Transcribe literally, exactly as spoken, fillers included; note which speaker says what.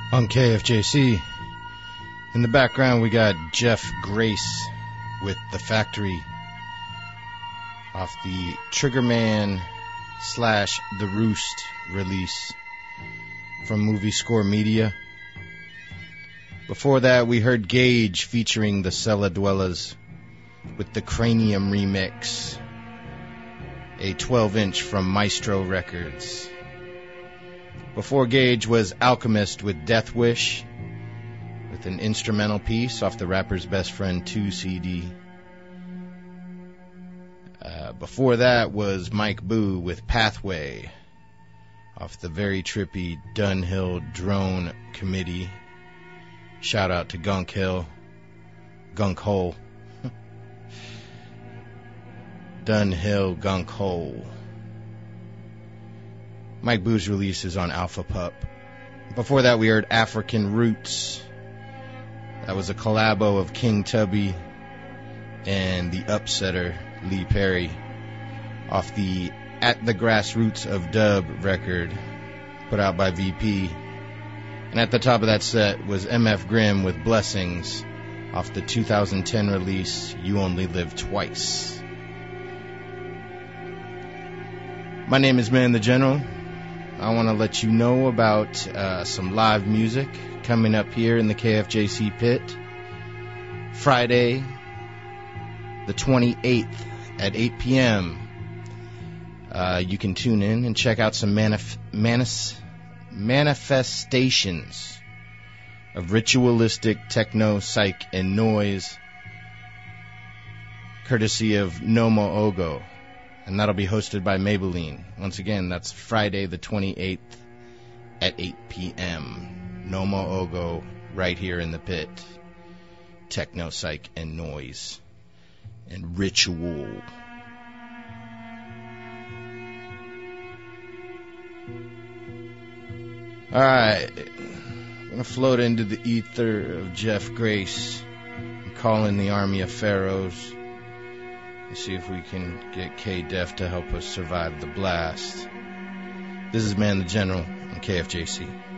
Speaker 1: On K F J C, in the background we got Jeff Grace with The Factory off the Triggerman slash The Roost release from Movie Score Media. Before that we heard Gage featuring the Cella Dwellers with the Cranium remix, a twelve inch from Maestro Records. Before Gage was Alchemist with Death Wish, with an instrumental piece off the Rapper's Best Friend two C D. Uh, before that was Mike Boo with Pathway, off the very trippy Dunhill Drone Committee. Shout out to Gunk Hill. Gunk Hole. Dunhill Gunk Hole. Mike Boo's release is on Alpha Pup. Before that, we heard African Roots. That was a collabo of King Tubby and the Upsetter, Lee Perry, off the At the Grassroots of Dub record, put out by V P. And at the top of that set was M F Grimm with Blessings, off the two thousand ten release, You Only Live Twice. My name is Man the General. I want to let you know about uh, some live music coming up here in the K F J C pit. Friday, the twenty-eighth at eight p.m. Uh, you can tune in and check out some manif- manis- manifestations of ritualistic techno, psych, and noise, courtesy of Nomo Ogo. And that'll be hosted by Maybelline. Once again, that's Friday the twenty-eighth at eight p.m. Nomo Ogo, right here in the pit. Techno, psych, and noise. And ritual. Alright. I'm going to float into the ether of Jeff Grace and call in the army of pharaohs. See if we can get K-Def to help us survive the blast. This is Man the General on K F J C.